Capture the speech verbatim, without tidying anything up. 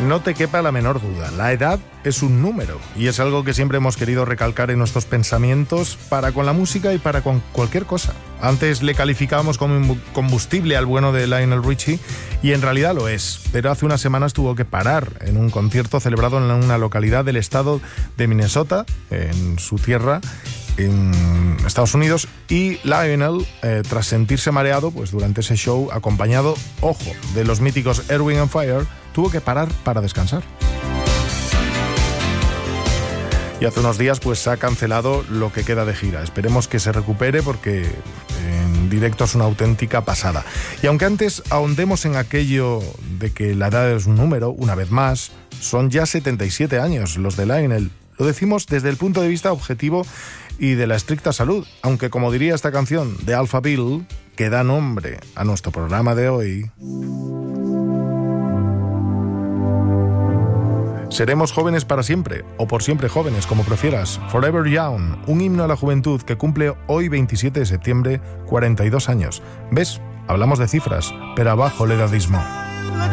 No te quepa la menor duda, la edad es un número y es algo que siempre hemos querido recalcar en nuestros pensamientos para con la música y para con cualquier cosa. Antes le calificábamos como combustible al bueno de Lionel Richie y en realidad lo es, pero hace unas semanas tuvo que parar en un concierto celebrado en una localidad del estado de Minnesota, en su tierra, en Estados Unidos, y Lionel, eh, tras sentirse mareado, pues durante ese show, acompañado, ojo, de los míticos Earth, Wind and Fire, tuvo que parar para descansar. Y hace unos días pues se ha cancelado lo que queda de gira. Esperemos que se recupere porque en directo es una auténtica pasada. Y aunque antes ahondemos en aquello de que la edad es un número, una vez más, son ya setenta y siete años los de Lionel. Lo decimos desde el punto de vista objetivo y de la estricta salud, aunque como diría esta canción de Alphaville, que da nombre a nuestro programa de hoy, seremos jóvenes para siempre, o por siempre jóvenes, como prefieras. Forever Young, un himno a la juventud que cumple hoy veintisiete de septiembre, cuarenta y dos años. ¿Ves? Hablamos de cifras, pero abajo el edadismo.